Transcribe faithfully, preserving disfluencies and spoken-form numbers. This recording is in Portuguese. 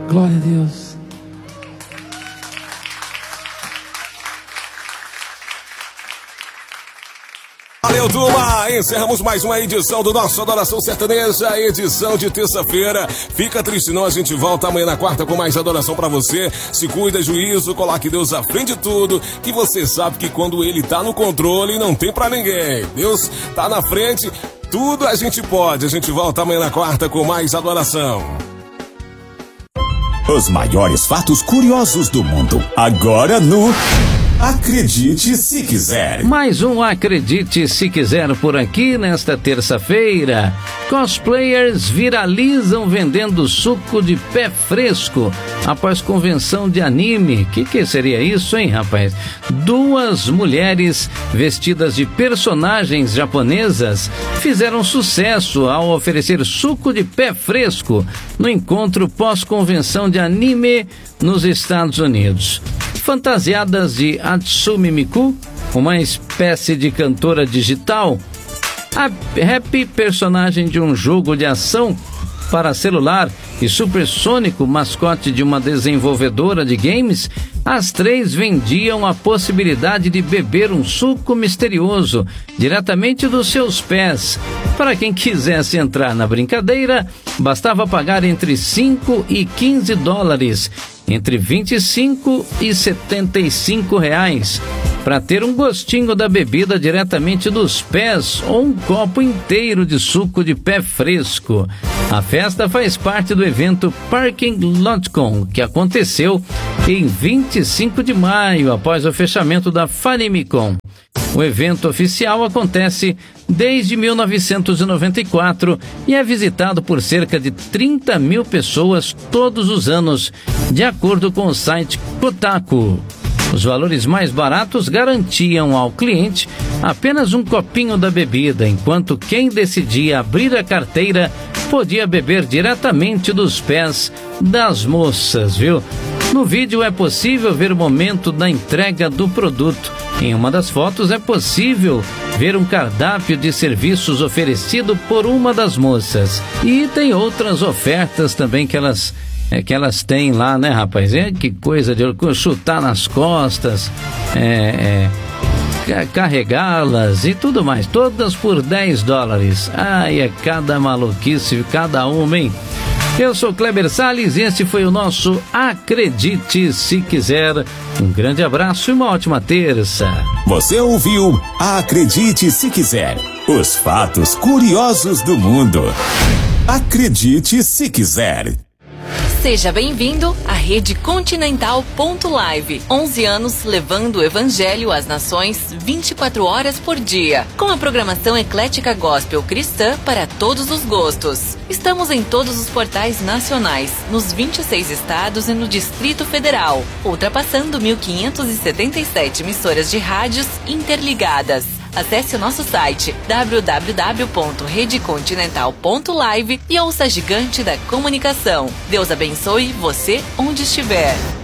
Glória a Deus. Valeu, turma! Encerramos mais uma edição do nosso Adoração Sertaneja, edição de terça-feira. Fica triste não, a gente volta amanhã na quarta com mais adoração pra você. Se cuida, juízo, coloque Deus à frente de tudo, que você sabe que quando Ele tá no controle, não tem pra ninguém. Deus tá na frente, tudo a gente pode. A gente volta amanhã na quarta com mais adoração. Os maiores fatos curiosos do mundo, agora no... Acredite se quiser. Mais um Acredite se quiser por aqui nesta terça-feira. Cosplayers viralizam vendendo suco de pé fresco após convenção de anime. Que que seria isso, hein, rapaz? Duas mulheres vestidas de personagens japonesas fizeram sucesso ao oferecer suco de pé fresco no encontro pós-convenção de anime nos Estados Unidos. Fantasiadas de Hatsune Miku, uma espécie de cantora digital, a Happy, personagem de um jogo de ação para celular, e Supersônico, mascote de uma desenvolvedora de games, as três vendiam a possibilidade de beber um suco misterioso diretamente dos seus pés. Para quem quisesse entrar na brincadeira, bastava pagar entre cinco e quinze dólares, entre vinte e cinco e setenta e cinco reais, para ter um gostinho da bebida diretamente dos pés ou um copo inteiro de suco de pé fresco. A festa faz parte do evento Parking LotCon, que aconteceu em vinte e cinco de maio, após o fechamento da Famicom. O evento oficial acontece desde mil novecentos e noventa e quatro e é visitado por cerca de trinta mil pessoas todos os anos, de acordo com o site Kotaku. Os valores mais baratos garantiam ao cliente apenas um copinho da bebida, enquanto quem decidia abrir a carteira podia beber diretamente dos pés das moças, viu? No vídeo é possível ver o momento da entrega do produto. Em uma das fotos é possível ver um cardápio de serviços oferecido por uma das moças. E tem outras ofertas também que elas, é, que elas têm lá, né, rapaz? É, que coisa de chutar nas costas, é, é, carregá-las e tudo mais. Todas por dez dólares. Ai, é cada maluquice, cada uma, hein? Eu sou Kleber Salles e este foi o nosso Acredite Se Quiser. Um grande abraço e uma ótima terça. Você ouviu Acredite Se Quiser. Os fatos curiosos do mundo. Acredite Se Quiser. Seja bem-vindo à Rede Continental ponto live. onze anos levando o Evangelho às nações vinte e quatro horas por dia. Com a programação eclética gospel cristã para todos os gostos. Estamos em todos os portais nacionais, nos vinte e seis estados e no Distrito Federal, ultrapassando mil quinhentas e setenta e sete emissoras de rádios interligadas. Acesse o nosso site w w w ponto rede continental ponto live e ouça a gigante da comunicação. Deus abençoe você onde estiver.